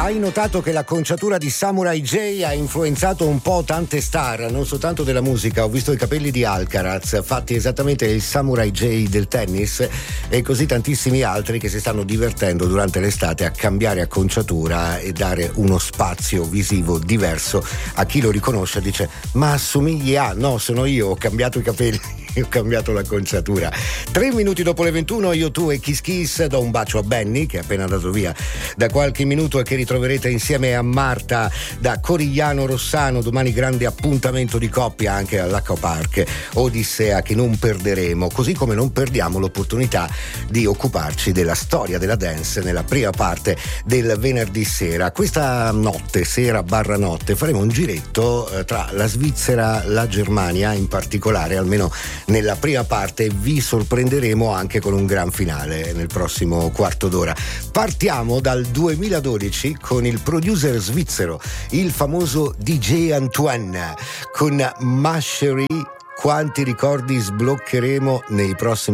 Hai notato che l'acconciatura di Samurai J ha influenzato un po' tante star, non soltanto della musica. Ho visto i capelli di Alcaraz fatti esattamente il Samurai J del tennis e così tantissimi altri che si stanno divertendo durante l'estate a cambiare acconciatura e dare uno spazio visivo diverso a chi lo riconosce e dice: ma assomigli a... No, sono io, ho cambiato i capelli, ho cambiato l'acconciatura. 3 minuti dopo le 21, io, tu e Kiss Kiss. Do un bacio a Benny, che è appena andato via da qualche minuto e che ritroverete insieme a Marta da Corigliano Rossano. Domani grande appuntamento di coppia anche all'Acqua Park, Odissea, che non perderemo, così come non perdiamo l'opportunità di occuparci della storia della dance nella prima parte del venerdì sera. Questa notte, sera barra notte, faremo un giretto tra la Svizzera, la Germania in particolare, almeno nella prima parte. Vi sorprenderemo anche con un gran finale nel prossimo quarto d'ora. Partiamo dal 2012 con il producer svizzero, il famoso DJ Antoine, con Mashery. Quanti ricordi sbloccheremo nei prossimi